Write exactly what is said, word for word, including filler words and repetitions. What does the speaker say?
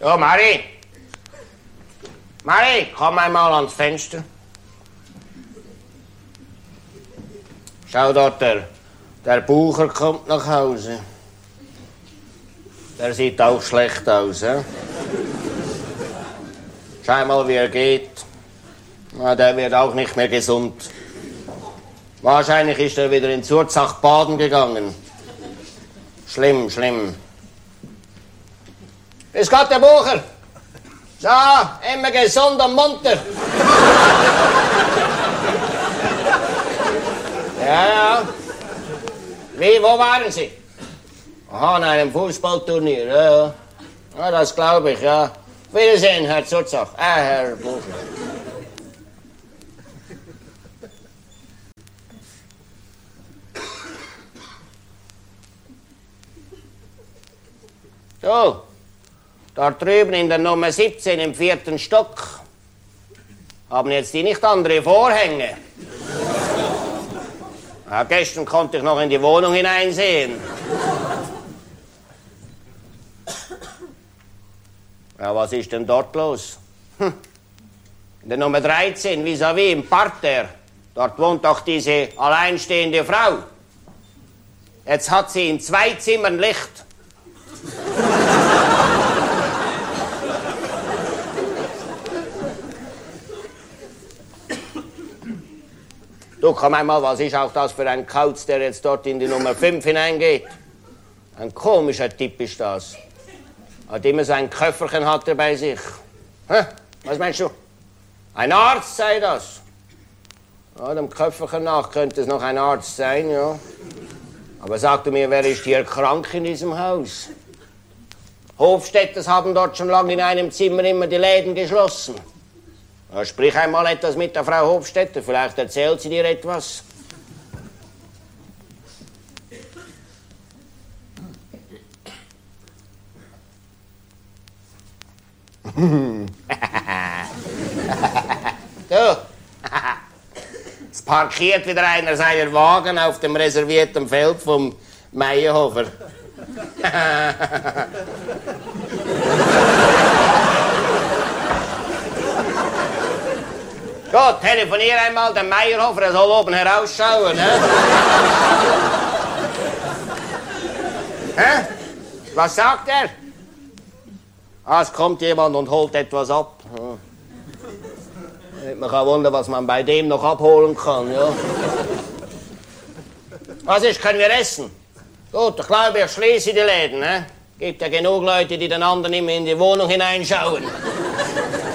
Ja, Mari. Mari, komm einmal ans Fenster. Schau dort, der, der Bucher kommt nach Hause. Der sieht auch schlecht aus, he? Schau mal, wie er geht. Na, der wird auch nicht mehr gesund. Wahrscheinlich ist er wieder in Surzach baden gegangen. Schlimm, schlimm. Grüß Gott, der Bucher. So, immer gesund und munter. Ja, ja. Wie, wo waren Sie? Aha, an einem Fußballturnier, ja, ja. Ja, das glaube ich, ja. Wiedersehen, Herr Surzach. Äh, Herr Bucher. So, dort drüben in der Nummer siebzehn im vierten Stock. Haben jetzt die nicht andere Vorhänge? Ja, gestern konnte ich noch in die Wohnung hineinsehen. Ja, was ist denn dort los? Hm. In der Nummer dreizehn, vis-à-vis, im Parterre. Dort wohnt doch diese alleinstehende Frau. Jetzt hat sie in zwei Zimmern Licht. Du, komm einmal, was ist auch das für ein Kauz, der jetzt dort in die Nummer fünf hineingeht? Ein komischer Typ ist das. Hat immer so ein Köfferchen hat er bei sich. Hä? Was meinst du? Ein Arzt sei das? Ja, dem Köfferchen nach könnte es noch ein Arzt sein, ja. Aber sag du mir, wer ist hier krank in diesem Haus? Hofstädters haben dort schon lange in einem Zimmer immer die Läden geschlossen. Ja, sprich einmal etwas mit der Frau Hofstädter, vielleicht erzählt sie dir etwas. Du, es parkiert wieder einer seiner Wagen auf dem reservierten Feld vom Meyerhofer. Gut, telefonier einmal den Meyerhofer, er soll oben herausschauen, ne? Hä? Was sagt er? Ah, es kommt jemand und holt etwas ab. Ja. Man kann wundern, was man bei dem noch abholen kann, ja. Was ist, können wir essen? Gut, ich glaube, ich schließe die Läden, ne? Gibt ja genug Leute, die den anderen immer in die Wohnung hineinschauen.